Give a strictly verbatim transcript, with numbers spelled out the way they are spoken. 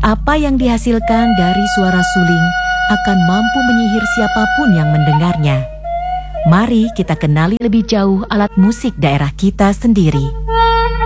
Apa yang dihasilkan dari suara suling akan mampu menyihir siapapun yang mendengarnya. Mari kita kenali lebih jauh alat musik daerah kita sendiri.